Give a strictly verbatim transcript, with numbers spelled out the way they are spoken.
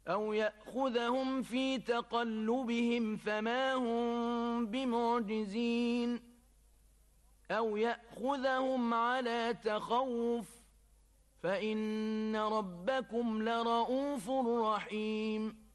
أو يأخذهم في تقلبهم فما هم بمعجزين أو يأخذهم على تخوف فإن ربكم لرءوف رحيم